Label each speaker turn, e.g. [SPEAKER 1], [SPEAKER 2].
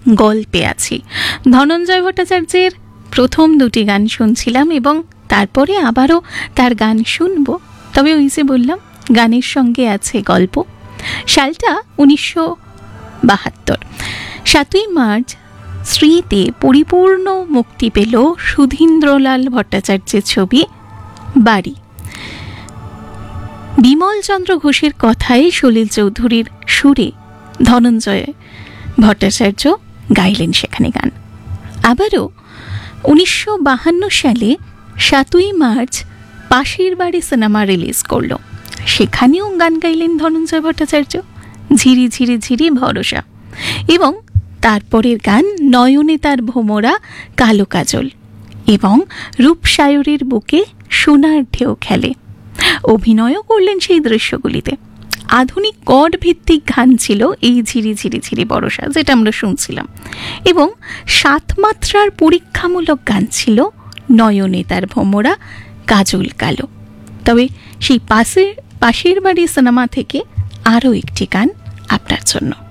[SPEAKER 1] গল্পে আছি। ধনঞ্জয় ভট্টাচার্যের প্রথম দুটি গান শুনছিলাম এবং তারপরে আবারও তার গান শুনবো। তবে ওই যে বললাম, গানের সঙ্গে আছে গল্প। সালটা 1972। 7ই মার্চ শ্রীতে পরিপূর্ণ মুক্তি পেল সুধীন্দ্রলাল ভট্টাচার্যের ছবি বাড়ি। বিমল চন্দ্র ঘোষের কথায় সলিল চৌধুরীর সুরে ধনঞ্জয় ভট্টাচার্য গাইলেন সেখানে গান। আবারও 1952 সালে 7ই মার্চ পাশের বাড়ি সিনেমা রিলিজ করল, সেখানেও গান গাইলেন ধনঞ্জয় ভট্টাচার্য, ঝিরি ঝিরি ঝিরি ভরসা। এবং তারপরের গান নয়নে তার ভোমরা কালো কাজল এবং রূপসায়রের বুকে সোনার ঢেউ খেলে। অভিনয়ও করলেন সেই দৃশ্যগুলিতে। আধুনিক কড ভিত্তিক গান ছিল এই ঝিরি ঝিরি ঝিরি বরষা, যেটা আমরা শুনছিলাম, এবং 7 মাত্রার পরীক্ষামূলক গান ছিল নয়নে তার ভোমরা কাজল কালো। তবে সেই পাশের বাড়ি সিনেমা থেকে আরও একটি গান আপনার জন্য।